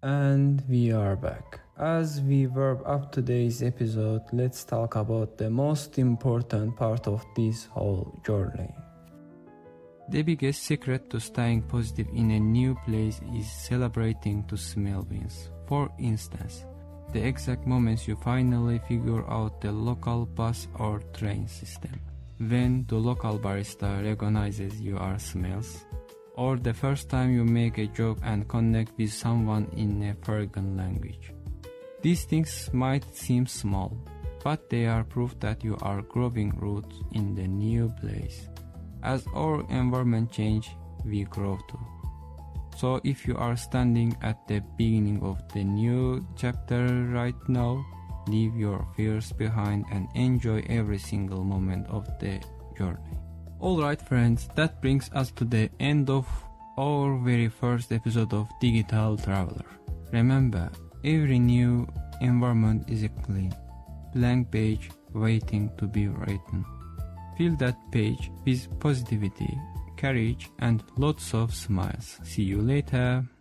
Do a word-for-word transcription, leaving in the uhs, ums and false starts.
And we are back. As we wrap up today's episode, let's talk about the most important part of this whole journey. The biggest secret to staying positive in a new place is celebrating the small wins. For instance, the exact moments you finally figure out the local bus or train system, when the local barista recognizes your smells, or the first time you make a joke and connect with someone in a foreign language. These things might seem small, but they are proof that you are growing roots in the new place. As our environment changes, we grow too. So if you are standing at the beginning of the new chapter right now, leave your fears behind and enjoy every single moment of the journey. Alright friends, that brings us to the end of our very first episode of Digital Traveler. Remember, every new environment is a clean, blank page waiting to be written. Fill that page with positivity, courage, and lots of smiles. See you later.